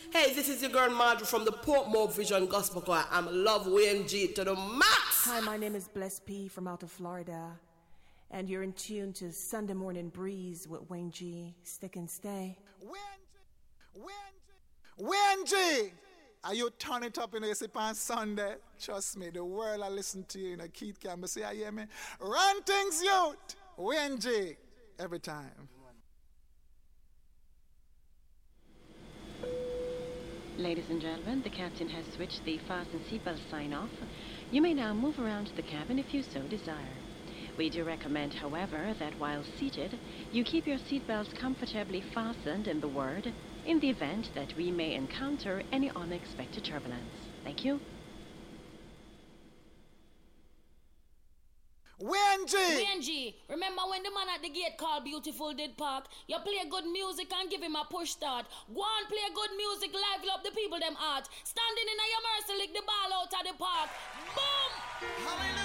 Hey, this is your girl Marjorie from the Portmore Vision Gospel Choir. I'm Love Wayne G to the max. Hi, my name is Bless P from out of Florida, and you're in tune to Sunday Morning Breeze with Wayne G. Stick and stay. Wayne G! Are you turn it up in a sip on Sunday? Trust me, the world I listen to you in a Keith Campbell say, I hear me? Run things, youth! Wayne G! Every time. Ladies and gentlemen, the captain has switched the fasten seatbelt sign off. You may now move around the cabin if you so desire. We do recommend, however, that while seated, you keep your seatbelts comfortably fastened in the word in the event that we may encounter any unexpected turbulence. Thank you. Wayne G! Wayne G, remember when the man at the gate called Beautiful did park? You play good music and give him a push start. Go on, play good music, live up the people them heart. Standing in your mercy, lick the ball out of the park. Boom! Hallelujah!